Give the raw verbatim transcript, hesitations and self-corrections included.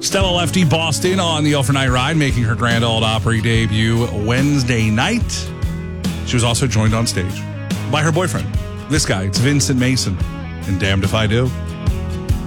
Stella Lefty Boston on the Overnight Ride, making her Grand Ole Opry debut Wednesday night. She was also joined on stage by her boyfriend. This guy, it's Vincent Mason. And Damned If I Do.